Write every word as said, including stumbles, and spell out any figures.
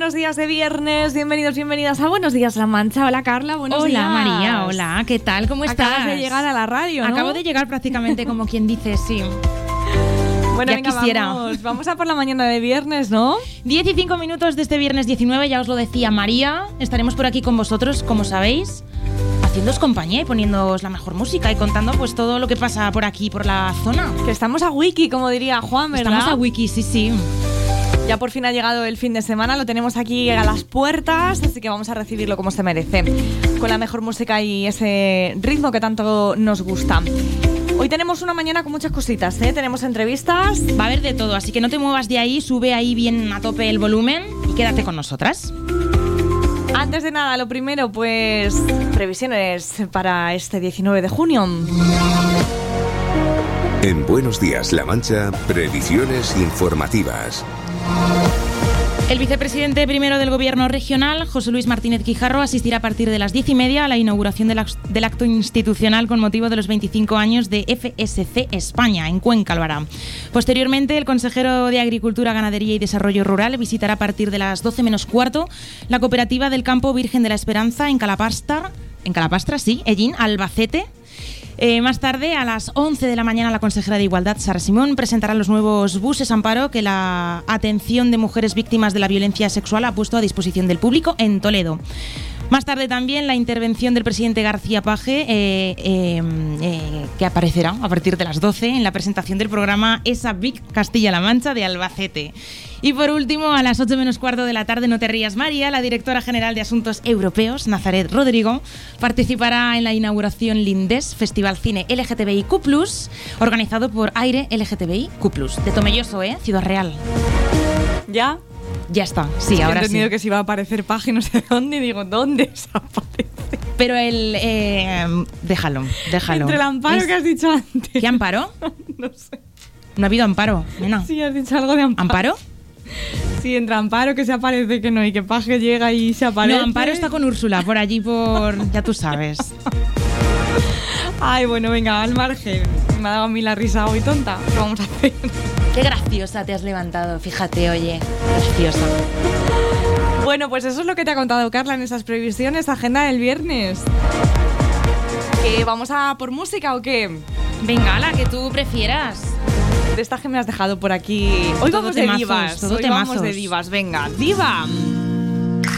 buenos días de viernes, bienvenidos, bienvenidas a Buenos Días La Mancha. Hola Carla, buenos hola, días. Hola María, hola, ¿qué tal? ¿Cómo estás? Acabas de llegar a la radio, ¿no? Acabo de llegar prácticamente como quien dice, sí. Bueno, ya venga, quisiera. Vamos, vamos a por la mañana de viernes, ¿no? diez y cinco minutos de este viernes diecinueve, ya os lo decía María. Estaremos por aquí con vosotros, como sabéis, haciéndoos compañía y poniéndoos la mejor música y contando pues todo lo que pasa por aquí, por la zona. Que estamos a wiki, como diría Juan, ¿verdad? Estamos a wiki, sí, sí. Ya por fin ha llegado el fin de semana, lo tenemos aquí a las puertas, así que vamos a recibirlo como se merece, con la mejor música y ese ritmo que tanto nos gusta. Hoy tenemos una mañana con muchas cositas, ¿eh? Tenemos entrevistas. Va a haber de todo, así que no te muevas de ahí, sube ahí bien a tope el volumen y quédate con nosotras. Antes de nada, lo primero, pues previsiones para este diecinueve de junio. En Buenos Días La Mancha, previsiones informativas. El vicepresidente primero del Gobierno regional, José Luis Martínez Guijarro, asistirá a partir de las diez y media a la inauguración del, del acto institucional con motivo de los veinticinco años de F S C España, en Cuenca lo hará. Posteriormente, el consejero de Agricultura, Ganadería y Desarrollo Rural visitará a partir de las doce menos cuarto la cooperativa del Campo Virgen de la Esperanza en Calapastra, en Calapastra, sí, Ellín, Albacete. Eh, más tarde, a las once de la mañana, la consejera de Igualdad, Sara Simón, presentará los nuevos buses Amparo que la atención de mujeres víctimas de la violencia sexual ha puesto a disposición del público en Toledo. Más tarde también la intervención del presidente García Page, eh, eh, eh, que aparecerá a partir de las doce en la presentación del programa Esa Vic Castilla-La Mancha de Albacete. Y por último, a las ocho menos cuarto de la tarde, no te rías María, la directora general de Asuntos Europeos, Nazaret Rodrigo, participará en la inauguración Lindes, Festival Cine L G T B I Q plus, organizado por Aire L G T B I Q plus, de Tomelloso, ¿eh? Ciudad Real. ¿Ya? Ya está, sí, es ahora he entendido sí. que si va a aparecer Paje no sé dónde, y digo, ¿dónde se aparece? Pero el... Eh, déjalo, déjalo. Entre el Amparo es... que has dicho antes. ¿Qué Amparo? No sé. No ha habido Amparo, nena. Sí, has dicho algo de Amparo. ¿Amparo? Sí, entre Amparo que se aparece que no y que Paje llega y se aparece. No, Amparo está con Úrsula, por allí, por... ya tú sabes. Ay, bueno, venga, al margen. Me ha dado a mí la risa hoy tonta. ¿Qué vamos a hacer? Qué graciosa te has levantado, fíjate, oye. Graciosa. Bueno, pues eso es lo que te ha contado Carla en esas previsiones, agenda del viernes. ¿Que vamos a por música o qué? Venga, la que tú prefieras. De esta que me has dejado por aquí. Hoy Todo vamos temazos, de divas. todo Hoy temazos. vamos de divas. Venga, diva.